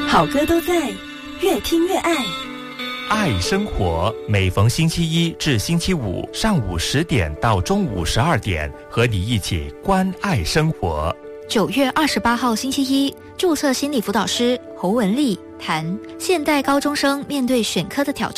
好歌都在，越听越爱。 爱生活，每逢星期一至星期五上午10点到中午12点，和你一起关爱生活。 9月28号星期一，注册心理辅导师侯文丽谈现代高中生面对选科的挑战。